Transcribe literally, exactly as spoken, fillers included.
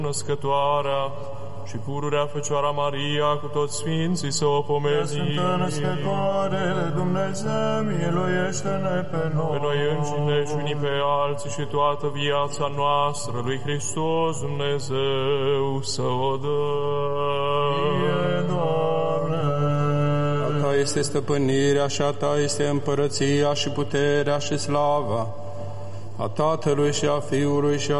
Născătoarea și pururea Fecioara Maria cu toți sfinții să o pomeni. Sfântă Născătoare de Dumnezeu, miluiește-ne pe noi. Pe noi înșine și unii pe alții și toată viața noastră lui Hristos Dumnezeu să o dăm. Fie, Doamne! A Ta este stăpânirea și a Ta este împărăția și puterea și slava a Tatălui și a Fiului și a